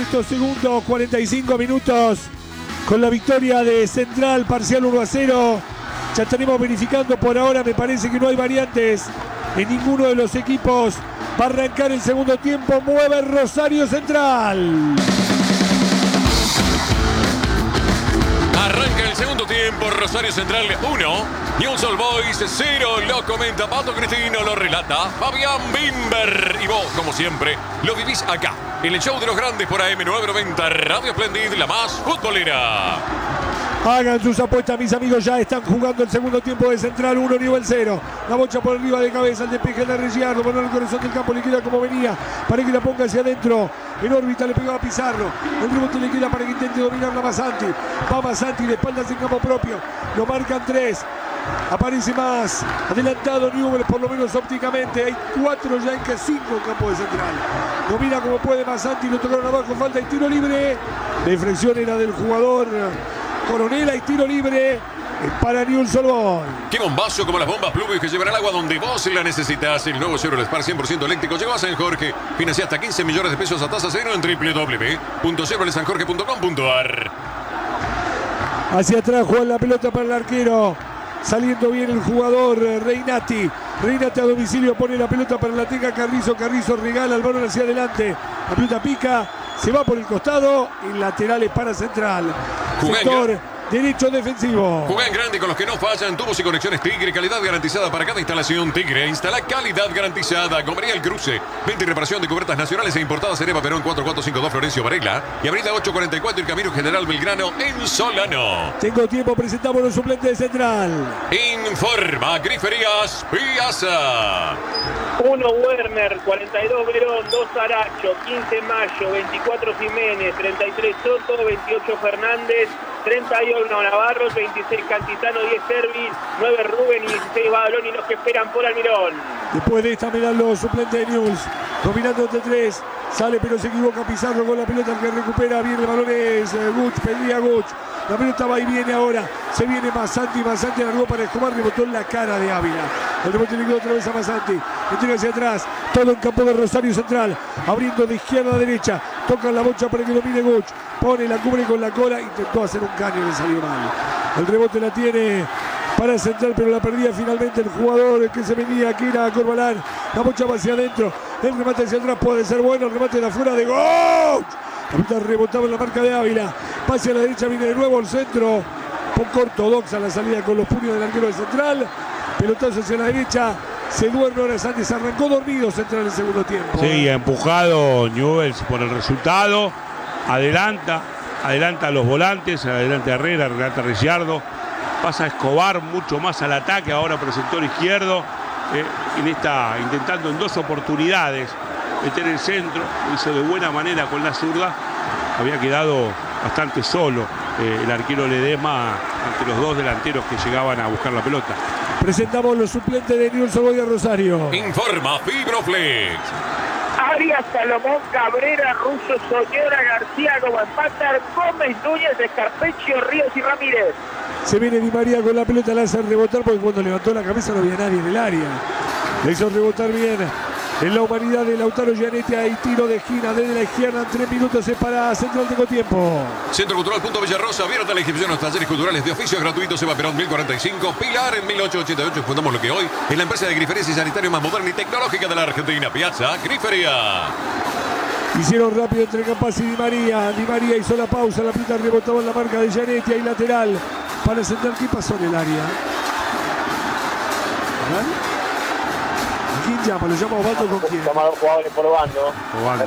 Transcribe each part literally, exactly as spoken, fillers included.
Estos segundos, cuarenta y cinco minutos con la victoria de Central, parcial uno a cero. Ya estaremos verificando por ahora, me parece que no hay variantes en ninguno de los equipos. Va a arrancar el segundo tiempo, mueve Rosario Central. Arranca el segundo tiempo, Rosario Central uno, Newell's Old Boys cero. Lo comenta Pato Cristino, lo relata Fabián Bimber. Y vos, como siempre, lo vivís acá, en el show de los grandes por A M novecientos noventa, Radio Splendid, la más futbolera. Hagan sus apuestas, mis amigos, ya están jugando el segundo tiempo de Central uno, Newell's cero. La bocha por arriba de cabeza, el despeje de Reggiardo, poner el corazón del campo, le queda como venía, para que la ponga hacia adentro. En órbita le pegaba a Pizarro, el rebote le queda para que intente dominar la Masanti. Va Masanti de espaldas en campo propio, lo marcan tres. Aparece más adelantado Newell's, por lo menos ópticamente. Hay cuatro ya en que cinco en campo de Central. Domina como puede Masanti, lo tocaron abajo, falta y tiro libre. La inflexión era del jugador Coronela y tiro libre para Newell's Old Boys. Qué bombazo como las bombas Plubis que llevarán el agua donde vos la necesitas. El nuevo Chevrolet Spark cien por ciento eléctrico llegó a San Jorge. Financia hasta quince millones de pesos a tasa cero en doble u doble u doble u punto chevrolet san jorge punto com punto a r. Hacia atrás juega la pelota para el arquero. Saliendo bien el jugador Reinati. Reinati a domicilio pone la pelota para la tenga Carrizo. Carrizo regala el balón hacia adelante. La pelota pica, se va por el costado y laterales para Central. Jugué Sector derecho defensivo. Juega en grande con los que no fallan. Tubos y conexiones Tigre. Calidad garantizada para cada instalación. Tigre. Instala calidad garantizada. Comería El Cruce. Venta y reparación de cubiertas nacionales e importadas en Eva Perón cuatro cuatro cinco dos Florencio Varela. Y Avenida ocho cuarenta y cuatro y Camino General Belgrano en Solano. Tengo tiempo, presentamos los suplentes de Central. Informa Griferías Piazza. uno Werner, cuarenta y dos Verón, dos Aracho, quince Mayo, veinticuatro Jiménez, treinta y tres Soto, veintiocho Fernández, treinta y uno Navarro, veintiséis Cantizano, diez Servi, nueve Rubén y dieciséis Badalón, y los que esperan por Almirón. Después de esta miran los suplentes de Newell's, dominando entre tres, sale pero se equivoca Pizarro con la pelota, el que recupera bien el balón es eh, Guch, pedía Guch. La pelota va y viene ahora. Se viene Masanti. Masanti largó para Escobar. Rebotó en la cara de Ávila. El rebote le quedó otra vez a Masanti. Entrega hacia atrás. Todo en campo de Rosario Central. Abriendo de izquierda a derecha. Toca la bocha para que domine Guch. Pone, la cubre con la cola. Intentó hacer un caño y le salió mal. El rebote la tiene para Central, pero la perdía finalmente el jugador que se venía, que era Corbalán. La bocha va hacia adentro. El remate hacia atrás puede ser bueno. El remate de afuera de Guch. La pelota rebotaba en la marca de Ávila. Pase a la derecha, viene de nuevo al centro. Poco ortodoxa la salida con los puños del arquero de Central. Pelotazo hacia la derecha. Se duerme horas antes. Arrancó dormido Central en el segundo tiempo. Sí, ha empujado Newell's por el resultado. Adelanta. Adelanta a los volantes. Adelanta a Herrera. Adelanta a Reggiardo. Pasa a Escobar mucho más al ataque. Ahora por el sector izquierdo. Eh, en esta, intentando en dos oportunidades meter el centro. Lo hizo de buena manera con la zurda. Había quedado bastante solo eh, el arquero Ledesma ante los dos delanteros que llegaban a buscar la pelota. Presentamos los suplentes de Newell's Old Boys de Rosario. Informa Fibroflex. Arias, Salomón, Cabrera, Russo, Soñora, García, Gómez, Gómez, Núñez, Escarpeccio, Ríos y Ramírez. Se viene Di María con la pelota, la hace rebotar porque cuando levantó la cabeza no había nadie en el área. Le hizo rebotar bien. En la humanidad de Lautaro Gianetti hay tiro de esquina desde la izquierda. En tres minutos es para Central. Tengo tiempo. Centro Cultural Punto Villarrosa. Abierta la inscripción a los talleres culturales de oficios gratuitos. Eva Perón mil cuarenta y cinco. Pilar en mil ochocientos ochenta y ocho. Fundamos lo que hoy es la empresa de griferías y sanitario más moderna y tecnológica de la Argentina. Piazza Grifería. Hicieron rápido entre Campas y Di María. Di María hizo la pausa. La pelota rebotaba en la marca de Gianetti. Ahí lateral para Central. ¿Qué pasó en el área? ¿Verdad? ¿Quién llama? ¿Lo llama Osvaldo con quién? Llama a dos jugadores por bando. Obando.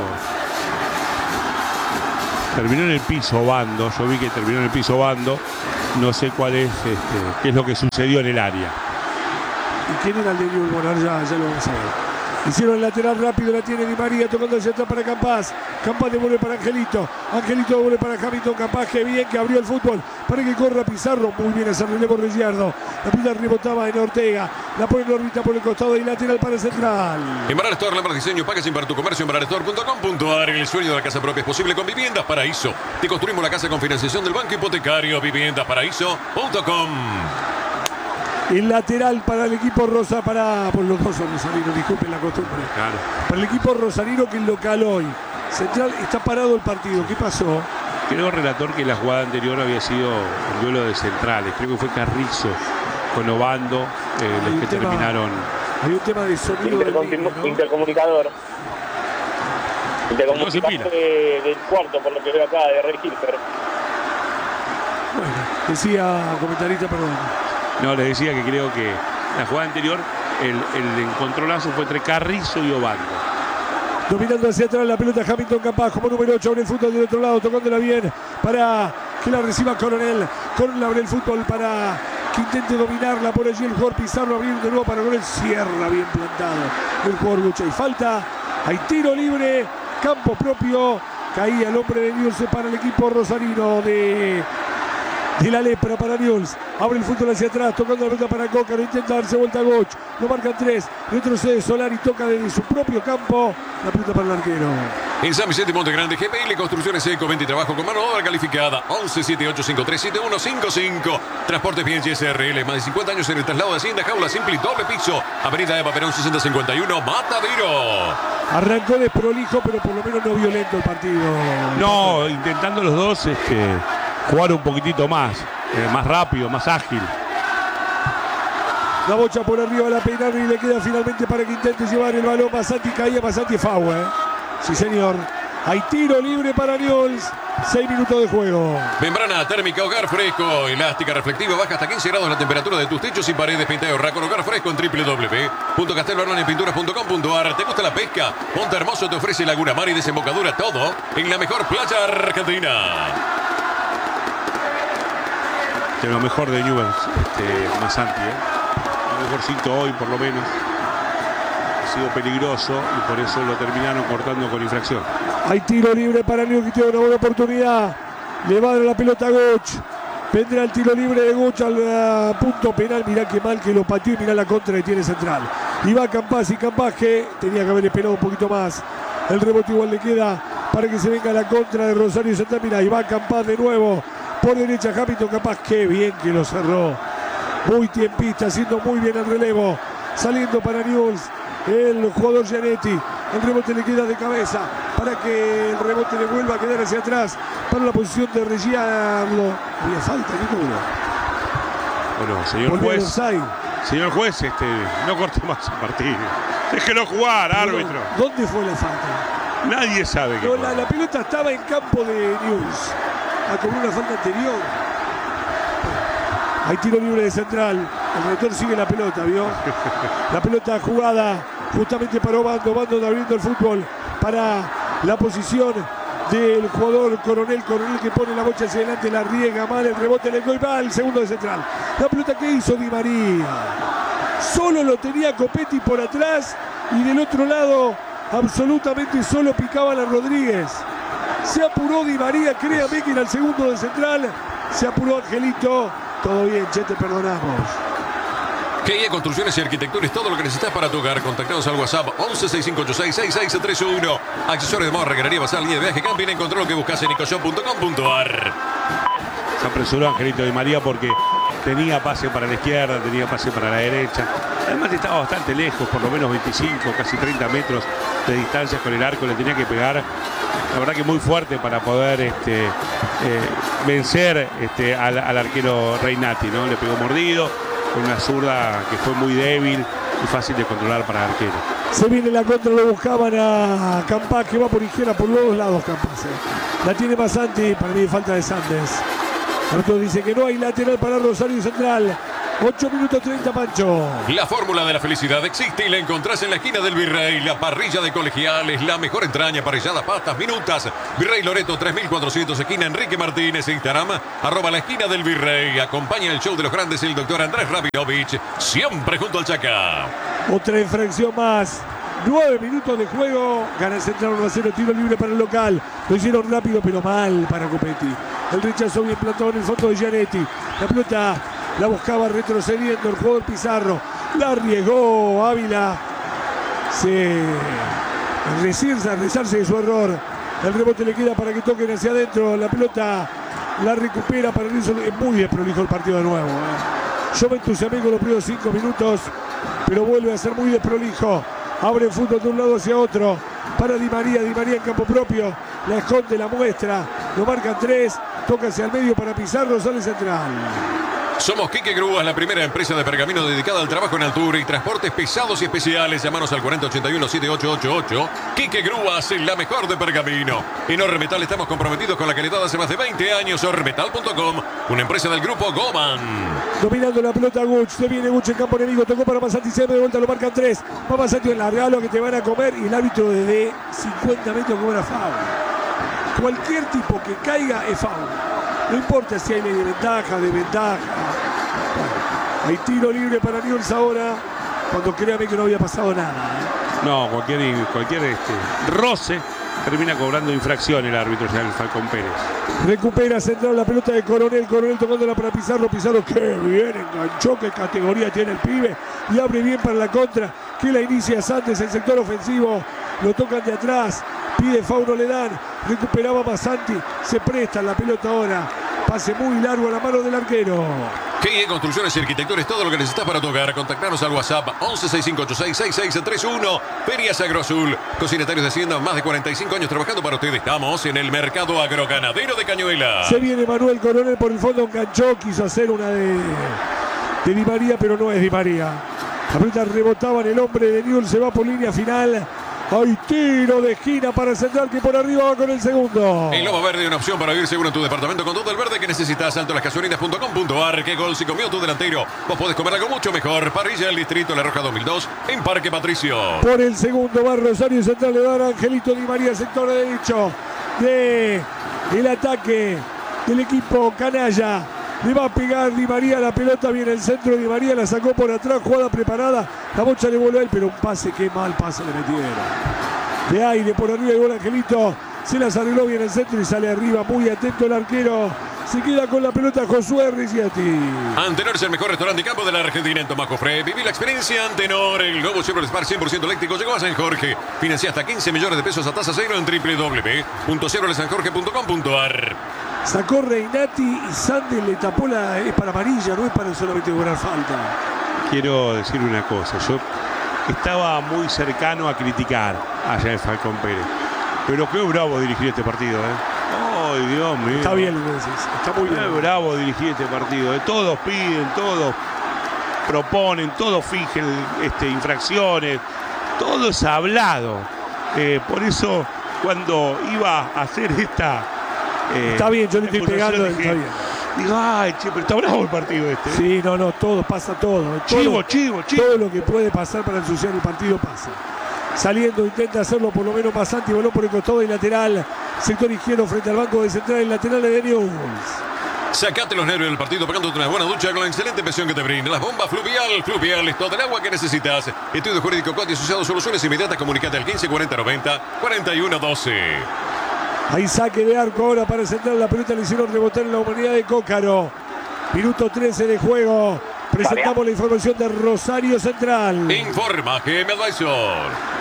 Terminó en el piso Obando. Yo vi que terminó en el piso Obando. No sé cuál es, este, qué es lo que sucedió en el área. ¿Y quién era el de Newell's? Bueno, ya, ya lo vamos a ver. Hicieron el lateral rápido, la tiene Di María, tocando hacia atrás para Campas. Campas devuelve para Angelito. Angelito devuelve para Hamilton. Campas, que bien que abrió el fútbol. Para que corra Pizarro. Muy bien ese relevo Reggiardo. La pelota rebotaba en Ortega. La pone en órbita por el costado y lateral para Central. Embarar Store, Lamar Diseño, packaging para tu comercio. Embarar Store punto com punto a r. El sueño de la casa propia es posible con Viviendas Paraíso. Te construimos la casa con financiación del Banco Hipotecario. Viviendas Paraíso punto com. El lateral para el equipo rosa, para por los dos son rosarinos, disculpen la costumbre. Claro. Para el equipo rosarino, que es local hoy. Central está parado el partido. ¿Qué pasó? Creo, relator, que la jugada anterior había sido un duelo de centrales. Creo que fue Carrizo con Obando eh, los que tema, terminaron. Hay un tema de sonido del Intercomu ¿no? Intercomunicador. Intercomunicador No de, del cuarto, por lo que veo acá, de Ray Hilfer. Bueno, decía comentarista, perdón. No, les decía que creo que la jugada anterior, el, el encontronazo fue entre Carrizo y Obando. Dominando hacia atrás la pelota Hamilton Campas como número ocho, abre el fútbol del otro lado, tocándola bien para que la reciba Coronel. Coronel abre el fútbol para que intente dominarla por allí el jugador Pizarro, abrir de nuevo para Coronel, cierra bien plantado el jugador Gucha. Y falta, hay tiro libre, campo propio, caía el hombre de Newell's para el equipo rosarino de... de la lepra para Newell's. Abre el fútbol hacia atrás, tocando la pelota para Coca, lo intenta darse vuelta a Goch, lo marcan tres, retrocede Solari, toca desde su propio campo, la pelota para el arquero. En San Vicente Monte Grande, G P L Construcciones Eco, venta y trabajo con mano de obra calificada. once siete ocho cinco tres siete uno cinco cinco. Transportes Bien S R L, más de cincuenta años en el traslado de Hacienda, jaula simple y doble piso. Avenida Eva Perón sesenta cincuenta y uno, Matadero. Arrancó desprolijo, pero por lo menos no violento el partido. No, intentando los dos este, jugar un poquitito más, eh, más rápido, más ágil. La bocha por arriba, la peinar y le queda finalmente para que intente llevar el balón. Masanti caía, Masanti Faue. ¿eh? Sí, señor. Hay tiro libre para Newell's. seis minutos de juego. Membrana térmica Hogar Fresco, elástica reflectiva, baja hasta quince grados la temperatura de tus techos y paredes. Pinta y ahorra con Hogar Fresco en w w w punto castelbarbanepinturas punto com punto a r. ¿Te gusta la pesca? Ponte Hermoso te ofrece Laguna Mar y desembocadura, todo en la mejor playa argentina. De lo mejor de Newell's, este, Masanti, ¿eh? Lo mejorcito hoy, por lo menos. Ha sido peligroso y por eso lo terminaron cortando con infracción. Hay tiro libre para Newell's, que tiene una buena oportunidad. Le va a dar la pelota a Goch. Vendrá el tiro libre de Goch al uh, punto penal. Mirá qué mal que lo pateó y mirá la contra que tiene Central. Y va Campas y Campas que tenía que haber esperado un poquito más. El rebote igual le queda para que se venga la contra de Rosario Central. Mirá, y va Campas de nuevo. Por derecha Hamilton Campas, qué bien que lo cerró. Muy tiempista, haciendo muy bien el relevo. Saliendo para Newell's el jugador Gianetti. El rebote le queda de cabeza para que el rebote le vuelva a quedar hacia atrás para la posición de Reggiardo. Había falta, ninguno. Bueno, señor Volvió juez, offside. señor juez, este, no corte más el partido. Déjelo jugar, árbitro. ¿Dónde fue la falta? Nadie sabe que No, la, la pelota estaba en campo de Newell's. Ha cobrado una falta anterior. Hay tiro libre de Central. El rector sigue la pelota, ¿vio? La pelota jugada justamente para Obando. Obando abriendo el fútbol para la posición del jugador Coronel. Coronel que pone la bocha hacia adelante, la riega mal, el rebote le gol va al segundo de Central. La pelota que hizo Di María. Solo lo tenía Copetti por atrás y del otro lado absolutamente solo picaba la Rodríguez. Se apuró Di María, créame que era el segundo de Central. Se apuró Angelito. Todo bien, che, te perdonamos. G I A Construcciones y Arquitectura es todo lo que necesitas para tu hogar. Contactanos al WhatsApp once sesenta y cinco ochenta y seis sesenta y seis treinta y uno. Accesorios de moda, reguerería, bazar, línea de viaje, camping. Encontró lo que buscas en ecoshop punto com punto a r. Se apresuró Angelito Di María porque tenía pase para la izquierda, tenía pase para la derecha. Además estaba bastante lejos, por lo menos veinticinco, casi treinta metros de distancia con el arco. Le tenía que pegar, la verdad que muy fuerte para poder este, eh, vencer este, al, al arquero Reinati, ¿no? Le pegó mordido, con una zurda que fue muy débil y fácil de controlar para el arquero. Se viene la contra, lo buscaban a Campas, que va por izquierda, por los dos lados Campas. Eh. La tiene Masanti, para mí falta de Sandes. Arturo dice que no hay lateral para Rosario Central. ocho minutos treinta, Pancho. La fórmula de la felicidad existe y la encontrás en la esquina del Virrey. La parrilla de Colegiales, la mejor entraña, parrilladas, pastas, minutas. Virrey Loreto tres mil cuatrocientos, esquina Enrique Martínez. Instagram, arroba la esquina del Virrey. Acompaña el show de los grandes el doctor Andrés Rabinovich, siempre junto al Chaca. Otra infracción más. nueve minutos de juego. Gana Central uno a cero, tiro libre para el local. Lo hicieron rápido, pero mal para Copetti. El rechazo bien plantado en el fondo de Gianetti. La pelota la buscaba retrocediendo el jugador Pizarro. La arriesgó Ávila. Se resiste, rezarse de su error. El rebote le queda para que toquen hacia adentro. La pelota la recupera para Nilsson. Es muy desprolijo el partido de nuevo. ¿eh? Yo me entusiasmé con los primeros cinco minutos, pero vuelve a ser muy desprolijo. Abre el fútbol de un lado hacia otro. Para Di María, Di María en campo propio. La esconde, la muestra. Lo marcan tres. Toca hacia el medio para Pizarro, sale central. Somos Quique Grúas, la primera empresa de pergamino dedicada al trabajo en altura y transportes pesados y especiales. Llámanos al cuarenta ochenta y uno setenta y ocho ochenta y ocho. Quique Grúas, la mejor de pergamino. En Ormetal estamos comprometidos con la calidad hace más de veinte años. Ormetal punto com, una empresa del grupo Goman. Dominando la pelota Guch, se viene Guch en campo enemigo, tocó para Masanti, se de vuelta, lo marcan tres. Va Masanti en la regalo que te van a comer y el árbitro desde cincuenta metros cobra foul. Cualquier tipo que caiga es foul. No importa si hay de ventaja, de ventaja. Bueno, hay tiro libre para Newell's ahora, cuando créame que no había pasado nada. ¿eh? No, cualquier, cualquier este, roce termina cobrando infracción el árbitro ya el Falcón Pérez. Recupera central la pelota de Coronel, Coronel tocándola para Pizarro, Pizarro que bien enganchó, qué categoría tiene el pibe y abre bien para la contra, que la inicia Santos en sector ofensivo, lo tocan de atrás, pide foul, no le dan, recuperaba Masanti, se presta la pelota ahora, pase muy largo a la mano del arquero. G I E Construcciones y Arquitectura, todo lo que necesitas para tu hogar. Contactarnos al WhatsApp once sesenta y cinco ochenta y seis sesenta y seis treinta y uno. Ferias Agro Azul. Cocinetarios de Hacienda, más de cuarenta y cinco años trabajando para ustedes. Estamos en el mercado agroganadero de Cañuela. Se viene Manuel Coronel por el fondo, enganchó, quiso hacer una de, de Di María, pero no es Di María. La pelota rebotaba en el hombre de Newell's, se va por línea final. Hay tiro de esquina para el central que por arriba va con el segundo. En Loma Verde, una opción para vivir seguro en tu departamento con todo el verde que necesitas. Alto las gasolinas punto com punto ar. ¿Qué gol se comió tu delantero? Vos podés comer algo mucho mejor. Parrilla del Distrito La Roja dos mil dos en Parque Patricio. Por el segundo va Rosario Central, le dan a Angelito Di María, sector derecho de el ataque del equipo canalla. Le va a pegar Di María, la pelota viene el centro, Di María la sacó por atrás, jugada preparada, la bocha le voló a él, pero un pase, qué mal pase le metieron. De aire por arriba el gol Angelito, se las arregló bien el centro y sale arriba, muy atento el arquero, se queda con la pelota Josué Ricciati. Antenor es el mejor restaurante y campo de la Argentina en Tomás Jofré. Viví la experiencia Antenor, el nuevo Chevrolet Spark cien por ciento eléctrico llegó a San Jorge. Financia hasta quince millones de pesos a tasa cero en doble u doble u doble u punto chevrolet san jorge punto com punto ar. Sacó Reinati y Sandes le tapó la... es para amarilla, no es para solamente cobrar falta. Quiero decir una cosa, yo estaba muy cercano a criticar allá el Falcón Pérez, pero qué bravo dirigir este partido, ¿eh? Ay, Dios mío. Está bien, lo que decís, está muy bien. Qué bravo dirigir este partido, ¿eh? Todos piden, todos proponen, todos fijen este, infracciones, todo es hablado. Eh, por eso, cuando iba a hacer esta... Eh, está bien, yo le estoy pegando, dije, está bien. Digo, ay, che, pero está bravo el partido este. Sí, no, no, todo, pasa todo. Chivo, todo, chivo, chivo. Todo lo que puede pasar para ensuciar el partido pasa. Saliendo, intenta hacerlo por lo menos Masanti, voló por el costado y lateral. Sector izquierdo frente al banco de central, el lateral de Newell's. Sacate los nervios del partido pegándote una buena ducha con la excelente presión que te brinda. Las bombas Fluvial. Fluvial es todo el agua que necesitas. Estudio jurídico Coti asociado, soluciones inmediatas. Comunicate al quince cuarenta noventa cuarenta y uno doce. Hay saque de arco ahora para centrar la pelota, le hicieron rebotar en la humanidad de Cócaro. Minuto trece de juego. Presentamos la información de Rosario Central. Informa G M Advisor.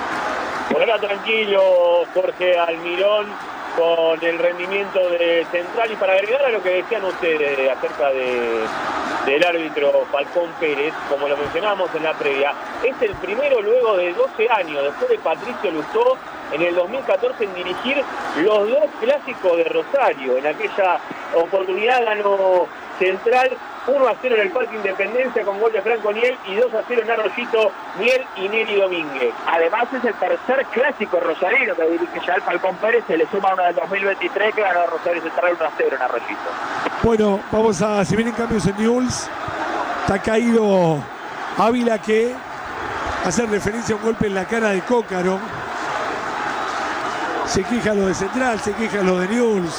Por ahora tranquilo, Jorge Almirón, con el rendimiento de Central. Y para agregar a lo que decían ustedes acerca de, del árbitro Falcón Pérez, como lo mencionábamos en la previa, es el primero luego de doce años, después de Patricio Lustó, en el dos mil catorce en dirigir los dos clásicos de Rosario. En aquella oportunidad ganó Central uno a cero en el Parque Independencia con gol de Franco Niel y dos a cero en Arroyito, Niel y Neri Domínguez. Además es el tercer clásico rosarino que dirige ya el Falcón Pérez, se le suma uno del dos mil veintitrés que ganó Rosario Central uno a cero en Arroyito. Bueno, vamos a, si vienen cambios en Newell's, está caído Ávila, que hace referencia a un golpe en la cara de Cócaro. Se queja lo de Central, se queja lo de Newell's.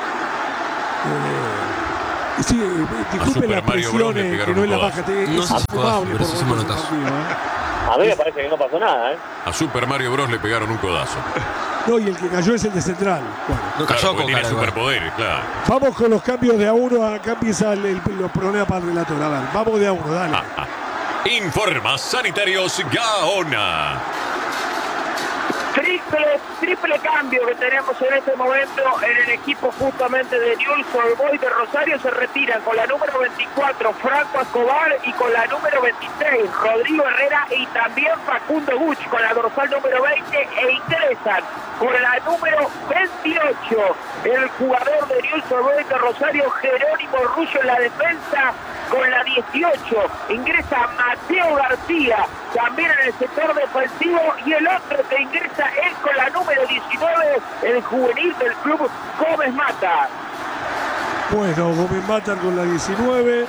Eh, sí, disculpen las presiones, que no es la baja. No sé si fue bajo, pero sí se manotazo. A mí me parece que no pasó nada, ¿eh? A Super Mario Bros le pegaron un codazo. No, y el que cayó es el de Central. Bueno. No Claro, cayó porque con tiene cara, superpoderes, claro. Vamos con los cambios de a uno. Acá empieza el, el, los problemas para el relator. A ver, vamos de a uno, dale. Ah, ah. Informa Sanitarios Gaona. Frigo triple, triple cambio que tenemos en este momento en el equipo justamente de Newell's Old Boys de Rosario. Se retiran con la número veinticuatro Franco Escobar y con la número veintiséis Rodrigo Herrera y también Facundo Gucci con la dorsal número veinte, e ingresan con la número veintiocho el jugador de Newell's Old Boys de Rosario, Jerónimo Rullo, en la defensa. Con la dieciocho ingresa Mateo García, también en el sector defensivo, y el otro que ingresa es con la número diecinueve, el juvenil del club Gómez Mata. Bueno, Gómez Mata con la diecinueve,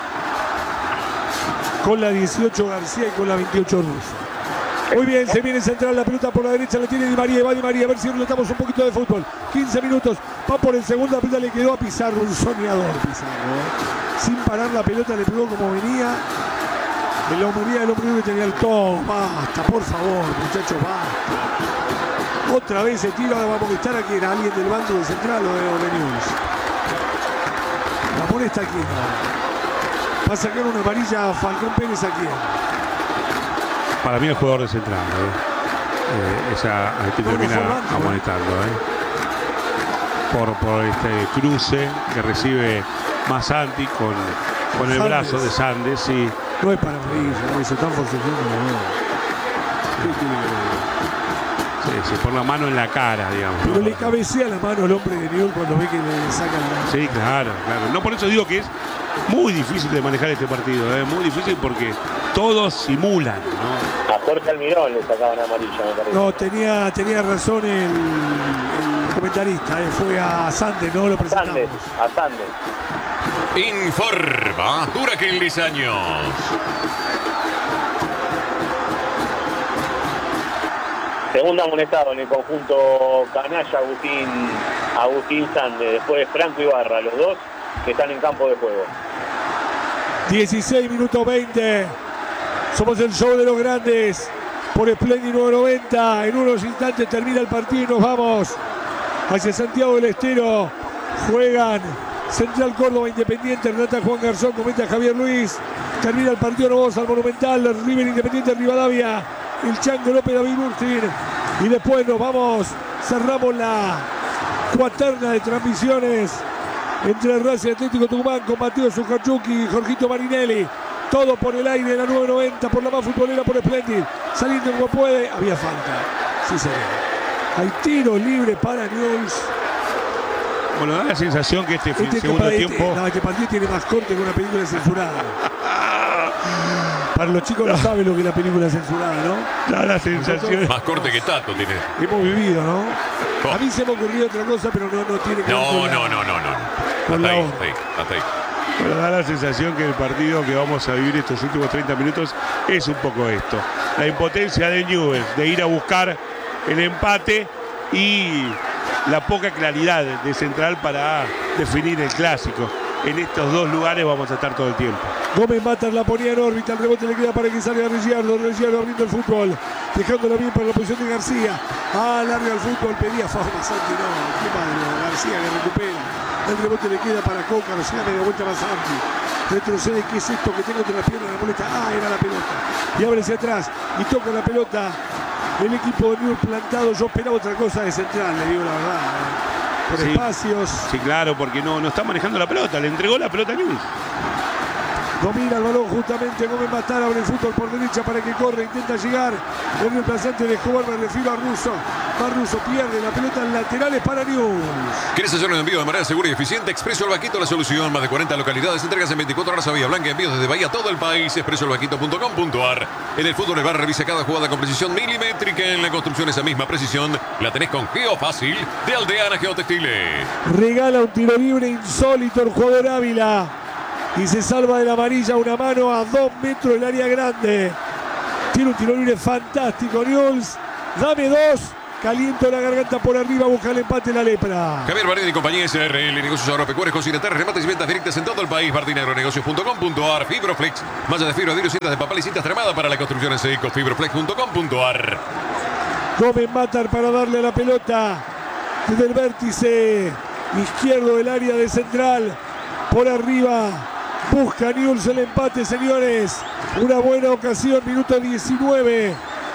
con la dieciocho García y con la veintiocho Russo. Muy bien, se viene central, la pelota por la derecha, la tiene Di María, va Di María, a ver si relatamos un poquito de fútbol. quince minutos, va por el segundo, la pelota le quedó a Pizarro, un soñador Pizarro. Sin parar la pelota, le pegó como venía. En la humoría del hombre que tenía el todo. Basta, por favor, muchachos, basta. Otra vez se tira, ahora va a molestar aquí a alguien del bando de central o de, o de Newell's. La molesta aquí. Va a sacar una amarilla a Falcón Pérez aquí. Para mí el jugador de central, ¿eh? Eh, esa que termina amonestando, ¿eh? Por, por este cruce que recibe Masanti con, con el Sandes. brazo de Sandes, sí. No es para amarilla, no es tan forcejando. Sí, sí, por la mano en la cara, digamos. Pero ¿no? le cabecea la mano al hombre de Newell's cuando ve que le saca la mano. Sí, claro, claro. No, por eso digo que es muy difícil de manejar este partido, ¿eh? Muy difícil porque todos simulan, ¿no? A Jorge Almirón le sacaban amarilla, me parece. No, tenía, tenía razón el, el comentarista, eh, fue a Sandes, no lo presentamos. Sandes, a Sandes. Informa Huracán Lizaños. Segundo amonestado en el conjunto canalla, Agustín, Agustín Sandes. Después Franco Ibarra, los dos que están en campo de juego. dieciséis minutos veinte. Somos el show de los grandes por Splendid nueve noventa. En unos instantes termina el partido y nos vamos hacia Santiago del Estero. Juegan Central Córdoba, Independiente, Renata Juan Garzón, comenta Javier Luis. Termina el partido, nos vamos al Monumental, River Independiente, Rivadavia, el Chango López, David Burtin. Y después nos vamos, cerramos la cuaterna de transmisiones entre Racing Atlético Tucumán con Mateo Zuccarchuki y Jorgito Marinelli. Todo por el aire de la nueve noventa, por la más futbolera, por Splendid. Saliendo como puede, había falta. Sí, se ve. Hay tiro libre para Newell's. Bueno, da la sensación que este, Este, segundo este, tiempo... no, este partido tiene más corte que una película censurada. Para los chicos no saben lo que es la película censurada, ¿no? Da la sensación... Más corte que Tato tiene. Hemos vivido, ¿no? A mí se me ocurrió otra cosa, pero no, no tiene que ver No, con la- no, no, no, no. con Hasta la ahí, onda. hasta ahí, hasta ahí. Bueno, da la sensación que el partido que vamos a vivir estos últimos treinta minutos es un poco esto. La impotencia de Newell's de ir a buscar el empate y la poca claridad de Central para definir el clásico. En estos dos lugares vamos a estar todo el tiempo. Gómez Mata la ponía en órbita, el rebote le queda para que salga Ricciardo, Ricciardo abriendo el fútbol, dejándolo bien para la posición de García. Ah, larga el fútbol, pedía Fausto Santi, no, qué padre, García que recupera. El rebote le queda para Coca, lo llega media vuelta más Santi. Retrocede, ¿qué es esto que tengo entre las piernas? La boleta, ah, era la pelota. Y abre hacia atrás y toca la pelota. El equipo de Newell's plantado, yo esperaba otra cosa de Central, le digo la verdad. eh. Por Sí. espacios. Sí, claro, porque no, no está manejando la pelota, le entregó la pelota a Newell's. Domina el balón justamente Gómez Matar, abre el fútbol por derecha para que corre, intenta llegar. El reemplazante de Escobar, me refiero a Russo. Va Russo, pierde la pelota en laterales para Newell's. ¿Quieres hacer un envío de manera segura y eficiente? Expreso El Vaquito, la solución. Más de cuarenta localidades, entregas en veinticuatro horas a Vía Blanca, envíos desde Bahía a todo el país. expreso el vaquito punto com punto a r. En el fútbol el bar revisa cada jugada con precisión milimétrica. En la construcción esa misma precisión la tenés con Geofácil de Aldeana Geotextiles. Regala un tiro libre insólito el jugador Ávila. Y se salva de la amarilla, una mano a dos metros del área grande. Tiene un tiro libre fantástico Newell's. Dame dos. Caliento la garganta por arriba, busca el empate la lepra. Javier Bardini y compañía S R L, negocios agropecuarios, continentales, remates y ventas directas en todo el país. Bardini Agronegocios punto com punto a r. Fibroflex, malla de fibra, vidrio, cintas de papel y cintas tramadas para la construcción en seco. Fibroflex punto com punto a r. Gómez Matar para darle la pelota desde el vértice izquierdo del área de Central. Por arriba busca Newell's el empate, señores. Una buena ocasión, minuto diecinueve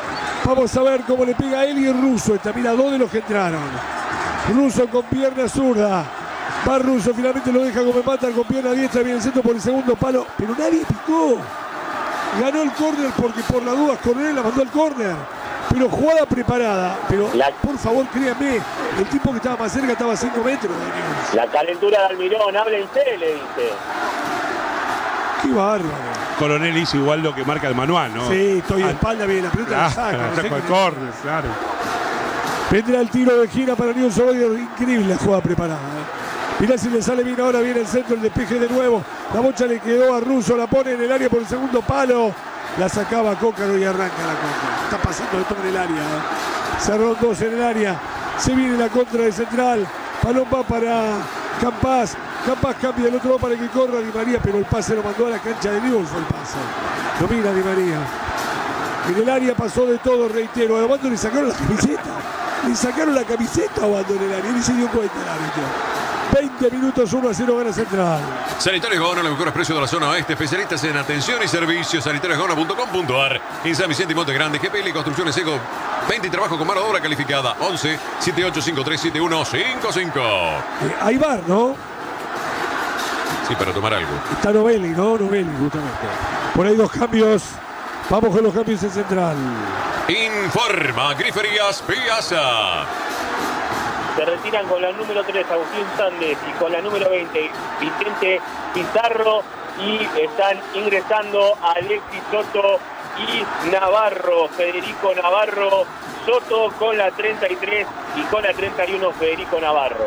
Vamos a ver cómo le pega a él y el Russo. Está, mira, dos de los que entraron. Russo con pierna zurda. Va Russo, finalmente lo deja como matar con pierna diestra. Viene el centro por el segundo palo. Pero nadie picó. Ganó el córner porque por las dudas Coronel la mandó al córner. Pero jugada preparada. Pero la... por favor, créanme, el tipo que estaba más cerca estaba a cinco metros. La calentura de Almirón, háblense, le dice. Qué bárbaro. Coronel hizo igual lo que marca el manual, ¿no? Sí, estoy de espalda, viene la pelota, la saca. La saca al córner, claro. Vendrá el tiro de gira para Newell's Old Boys. Increíble la jugada preparada. ¿eh? Mirá si le sale bien ahora, viene el centro, el despeje de nuevo. La bocha le quedó a Russo, la pone en el área por el segundo palo. La sacaba Cócaro y arranca la contra. Está pasando de todo en el área. ¿eh? Cerró dos en el área. Se viene la contra de Central. Balón va para Campás. Campás cambia el otro para que corra Di María, pero el pase lo mandó a la cancha de Newell's, fue el pase. Lo mira Di María. En el área pasó de todo, reitero. A Obando le sacaron la camiseta. Le sacaron la camiseta a Obando en el área. Ni se dio cuenta el árbitro. veinte minutos, uno a cero gana Central. Sanitarios Gaona, los mejores precios de la zona oeste. Especialistas en atención y servicios. sanitarios gaona punto com punto ar. En San Vicente y Monte Grande. G P L y Construcciones Eco. veinte y trabajo con mano de obra calificada. once, setenta y ocho, cincuenta y tres, setenta y uno, cincuenta y cinco. Eh, hay bar, ¿no? Sí, para tomar algo. Está Novelli, ¿no? Novelli, justamente. Por ahí dos cambios. Vamos con los cambios en Central. Informa Griferías Piazza. Se retiran con la número tres Agustín Sández y con la número veinte Vicente Pizarro, y están ingresando Alexis Soto y Navarro, Federico Navarro. Soto con la treinta y tres y con la treinta y uno Federico Navarro.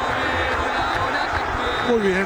Muy bien.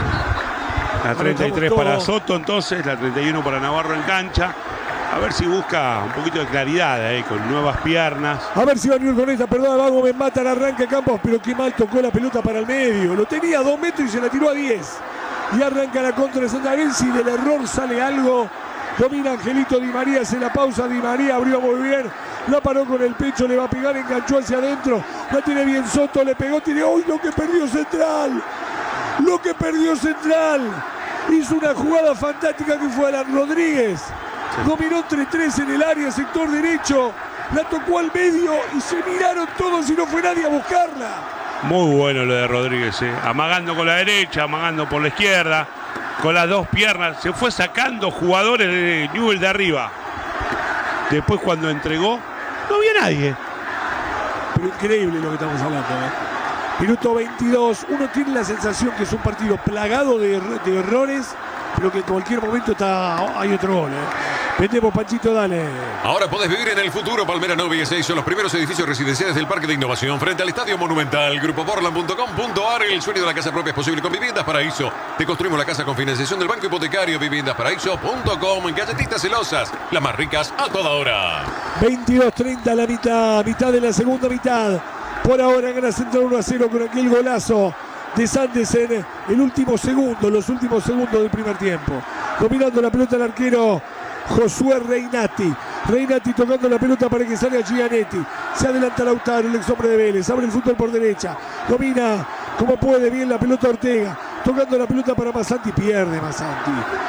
La treinta y tres para Soto, entonces, la treinta y uno para Navarro en cancha. A ver si busca un poquito de claridad eh, con nuevas piernas. A ver si va a venir con esta, perdón, Vago, me matan, arranca Campos, pero qué mal tocó la pelota para el medio. Lo tenía a dos metros y se la tiró a diez. Y arranca la contra de Central. A ver si del error sale algo. Domina Angelito Di María, hace la pausa. Di María abrió muy bien. La paró con el pecho, le va a pegar, enganchó hacia adentro. La tiene bien Soto, le pegó, tiene. ¡Uy, lo que perdió Central! Lo que perdió Central. Hizo una jugada fantástica que fue Alan Rodríguez. Dominó entre tres en el área, sector derecho. La tocó al medio y se miraron todos y no fue nadie a buscarla. Muy bueno lo de Rodríguez, eh. Amagando con la derecha, amagando por la izquierda. Con las dos piernas. Se fue sacando jugadores de Newell's de arriba. Después cuando entregó, no había nadie. Pero increíble lo que estamos hablando, ¿eh? Minuto veintidós. Uno tiene la sensación que es un partido plagado de, de errores, pero que en cualquier momento está, hay otro gol, ¿eh? Vendemos, Panchito, dale. Ahora podés vivir en el futuro. Palmera Novi y seis son los primeros edificios residenciales del Parque de Innovación frente al Estadio Monumental. Grupo Portland punto com punto ar. El sueño de la casa propia es posible con Viviendas Paraíso. Te construimos la casa con financiación del Banco Hipotecario. Viviendas Paraíso punto com. En Galletitas Celosas, las más ricas a toda hora. veintidós treinta la mitad, mitad de la segunda mitad. Por ahora gana Central uno a cero con aquel golazo de Sández en el último segundo, los últimos segundos del primer tiempo. Dominando la pelota el arquero Josué Reinati. Reinati tocando la pelota para que salga Gianetti. Se adelanta Lautaro, el ex hombre de Vélez. Abre el fútbol por derecha. Domina como puede bien la pelota Ortega. Tocando la pelota para Massanti. Pierde Massanti.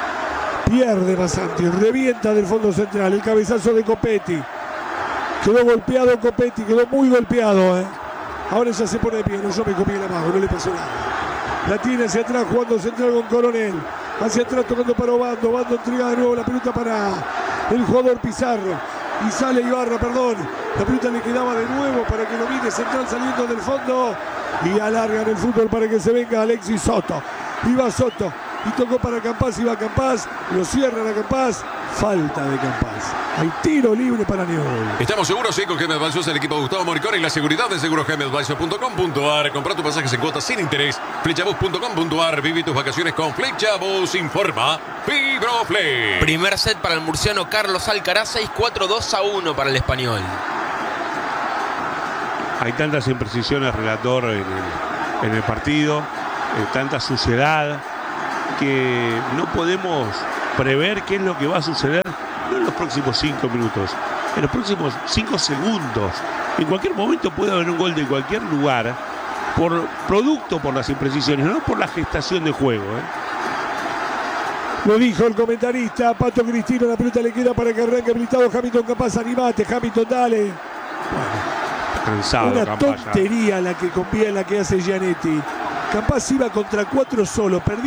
Pierde Massanti. Revienta del fondo central. El cabezazo de Copetti. Quedó golpeado Copetti. Quedó muy golpeado. ¿eh? Ahora ya se pone de pie. No, yo me comí la mano. No le pasó nada. La tiene hacia atrás jugando Central con Coronel. Hacia atrás tocando para Obando. Obando entrega de nuevo la pelota para el jugador Pizarro. Y sale Ibarra, perdón. La pelota le quedaba de nuevo para que lo mire Central saliendo del fondo. Y alargan el fútbol para que se venga Alexis Soto. Iba Soto. Y tocó para Campás. Iba Campás. Lo cierran a Campás. Falta de Campás. Hay tiro libre para Newell's. Estamos seguros, sí, con G M Advisors, el equipo de Gustavo Moricón y la seguridad de seguros G M Advisors punto com punto ar. Compra tus pasajes en cuotas sin interés. Flechebus punto com punto ar. Vive tus vacaciones con Flechebus. Informa Fibroflex. Primer set para el murciano Carlos Alcaraz, seis cuatro, dos a uno para el español. Hay tantas imprecisiones, relator, en el, en el partido, eh, tanta suciedad, que no podemos prever qué es lo que va a suceder, no en los próximos cinco minutos, en los próximos cinco segundos. En cualquier momento puede haber un gol de cualquier lugar, por producto por las imprecisiones, no por la gestación de juego. ¿eh? Lo dijo el comentarista, Pato Cristino, la pelota le queda para que arranque habilitado Hamilton Campaz, animate, Hamilton, dale. Bueno, cansado, Una Campaz ya. tontería la que confía en la que hace Gianetti. Campaz iba contra cuatro solo, perdió.